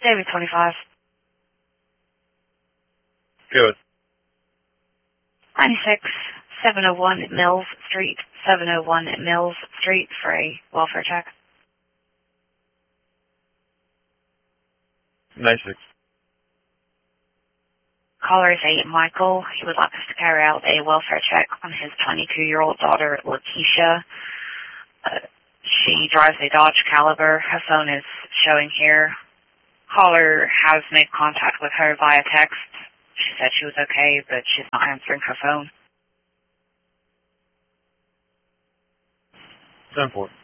David 25. Good. 96, 701 Mills Street, 701 Mills Street for a welfare check. 96. Caller is a Michael. He would like us to carry out a welfare check on his 22-year-old daughter, Lakeisha. She drives a Dodge Caliber. Her phone is showing here. Caller has made contact with her via text. She said she was okay, but she's not answering her phone. 10-4.